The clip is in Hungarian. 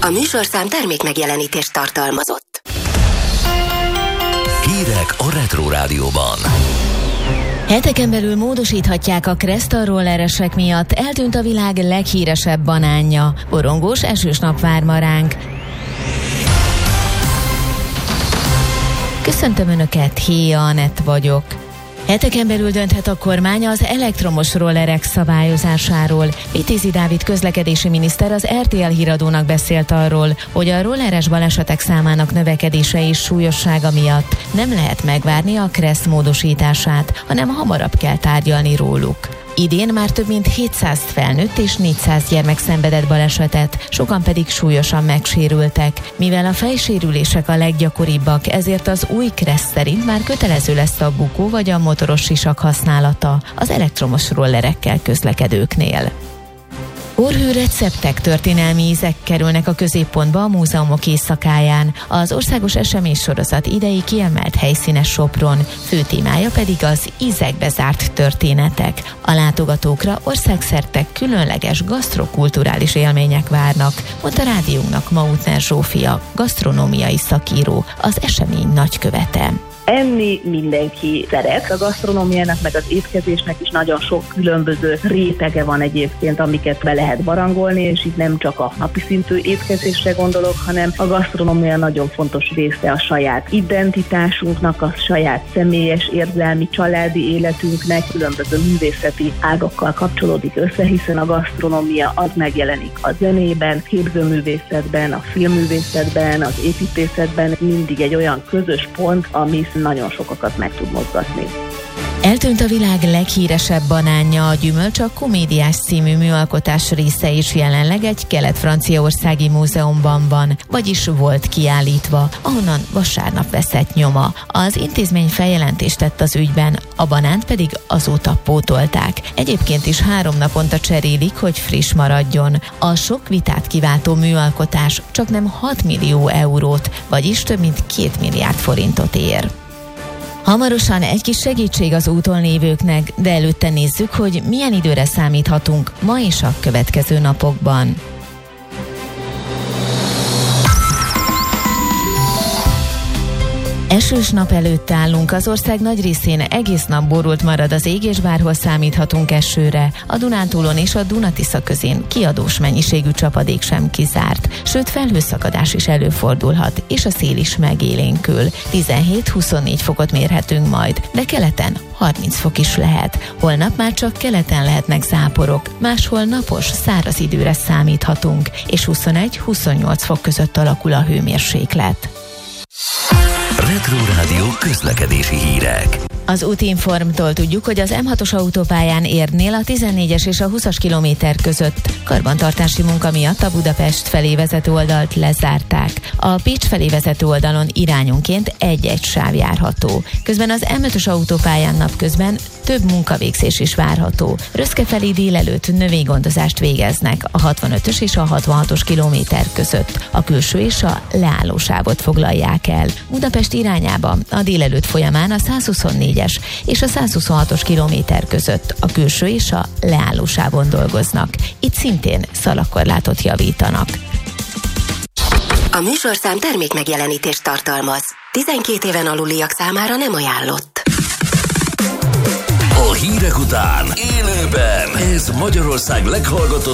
A műsorszám termék megjelenítést tartalmazott. Hírek a Retro Rádióban. Heteken belül módosíthatják a Cresta rolleresek miatt. Eltűnt a világ leghíresebb banánja. Borongós, esős nap vár ma ránk. Köszöntöm Önöket, Héja Anett vagyok. Heteken belül dönthet a kormány az elektromos rollerek szabályozásáról. Vitézi Dávid közlekedési miniszter az RTL híradónak beszélt arról, hogy a rolleres balesetek számának növekedése és súlyossága miatt nem lehet megvárni a KRESZ módosítását, hanem hamarabb kell tárgyalni róluk. Idén már több mint 700 felnőtt és 400 gyermek szenvedett balesetet, sokan pedig súlyosan megsérültek. Mivel a fejsérülések a leggyakoribbak, ezért az új KRESZ szerint már kötelező lesz a bukó vagy a motoros sisak használata az elektromos rollerekkel közlekedőknél. Korhű receptek, történelmi ízek kerülnek a középpontba a múzeumok éjszakáján. Az országos eseménysorozat idei kiemelt helyszíne Sopron, fő témája pedig az ízekbe zárt történetek. A látogatókra országszerte különleges gasztrokulturális élmények várnak, mondta rádiónknak Mautner Zsófia, gasztronómiai szakíró, az esemény nagykövete. Enni mindenki szeret. A gasztronómiának meg az étkezésnek is nagyon sok különböző rétege van egyébként, amiket be lehet barangolni, és itt nem csak a napi szintű étkezésre gondolok, hanem a gasztronómia nagyon fontos része a saját identitásunknak, a saját személyes, érzelmi, családi életünknek, különböző művészeti ágakkal kapcsolódik össze, hiszen a gasztronómia az megjelenik a zenében, képzőművészetben, a filmművészetben, az építészetben, mindig egy olyan közös pont, ami nagyon sokakat meg tud mozgatni. Eltűnt a világ leghíresebb banánja, a gyümölcs a Komédiás című műalkotás része is jelenleg egy kelet-franciaországi múzeumban van, vagyis volt kiállítva, ahonnan vasárnap veszett nyoma. Az intézmény feljelentést tett az ügyben, a banánt pedig azóta pótolták. Egyébként is 3 naponta cserélik, hogy friss maradjon. A sok vitát kiváltó műalkotás csaknem 6 millió eurót, vagyis több mint 2 milliárd forintot ér. Hamarosan egy kis segítség az úton lévőknek, de előtte nézzük, hogy milyen időre számíthatunk ma és a következő napokban. Esős nap előtt állunk, az ország nagy részén egész nap borult marad az ég, és bárhol számíthatunk esőre. A Dunántúlon és a Duna-Tisza közén kiadós mennyiségű csapadék sem kizárt, sőt felhőszakadás is előfordulhat, és a szél is megélénkül. 17-24 fokot mérhetünk majd, de keleten 30 fok is lehet. Holnap már csak keleten lehetnek záporok, máshol napos, száraz időre számíthatunk, és 21-28 fok között alakul a hőmérséklet. Retro Rádió közlekedési hírek. Az Útinformtól tudjuk, hogy az M6-os autópályán Érnél a 14-es és a 20-as kilométer között karbantartási munka miatt a Budapest felé vezető oldalt lezárták. A Pécs felé vezető oldalon irányonként egy-egy sáv járható. Közben az M5-ös autópályán napközben több munkavégzés is várható. Röszke felé délelőtt növénygondozást végeznek a 65-ös és a 66-os kilométer között. A külső és a leállósávot foglalják el. Budapest irányába a délelőtt folyamán a 124-es és a 126-os kilométer között a külső és a leállósávon dolgoznak. Itt szintén szalagkorlátot javítanak. A műsorszám termék megjelenítést tartalmaz. 12 éven aluliak számára nem ajánlott. A hírek után élőben ez Magyarország leghallgatottabb